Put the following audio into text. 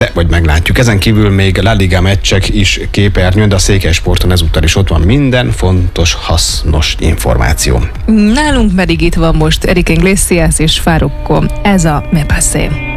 De vagy meglátjuk. Ezen kívül még La Liga meccsek is képernyőn, de a Székelysporton ezúttal is ott van minden fontos, hasznos információ. Nálunk pedig itt van most Enrique Iglesias és Farruko. Ez a Me Passé.